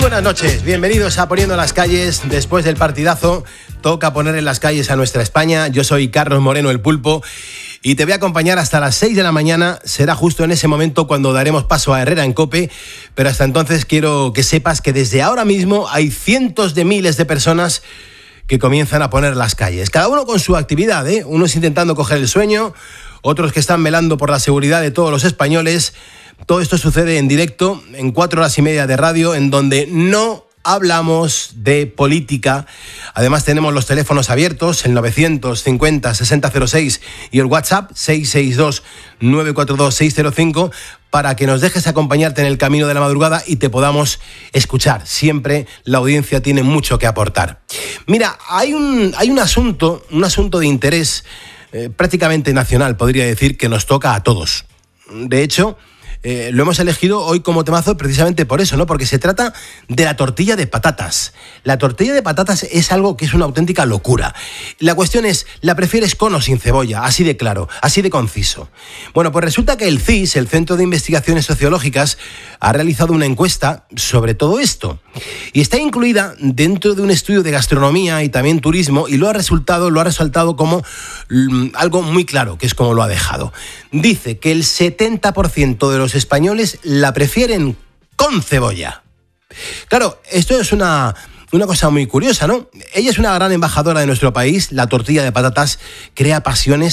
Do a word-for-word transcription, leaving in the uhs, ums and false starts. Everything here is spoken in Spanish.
buenas noches, bienvenidos a Poniendo las Calles. Después del partidazo, toca poner en las calles a nuestra España. Yo soy Carlos Moreno, el Pulpo, y te voy a acompañar hasta las seis de la mañana. Será justo en ese momento cuando daremos paso a Herrera en COPE, pero hasta entonces quiero que sepas que desde ahora mismo hay cientos de miles de personas que comienzan a poner las calles. Cada uno con su actividad, ¿eh? Unos intentando coger el sueño, otros que están velando por la seguridad de todos los españoles. Todo esto sucede en directo, en cuatro horas y media de radio, en donde no hablamos de política. Además tenemos los teléfonos abiertos, el novecientos cincuenta sesenta cero seis y el WhatsApp seis seis dos nueve cuatro dos seis cero cinco para que nos dejes acompañarte en el camino de la madrugada y te podamos escuchar. Siempre la audiencia tiene mucho que aportar. Mira, hay un, hay un asunto, un asunto de interés eh, prácticamente nacional, podría decir, que nos toca a todos. De hecho, Eh, lo hemos elegido hoy como temazo precisamente por eso, ¿no? Porque se trata de la tortilla de patatas. La tortilla de patatas es algo que es una auténtica locura. La cuestión es, ¿la prefieres con o sin cebolla? Así de claro, así de conciso. Bueno, pues resulta que el C I S, el Centro de Investigaciones Sociológicas, ha realizado una encuesta sobre todo esto. Y está incluida dentro de un estudio de gastronomía y también turismo, y lo ha resultado, lo ha resaltado como mm, algo muy claro, que es como lo ha dejado. Dice que el setenta por ciento de los españoles la prefieren con cebolla. Claro, esto es una, una cosa muy curiosa, ¿no? Ella es una gran embajadora de nuestro país. La tortilla de patatas crea pasiones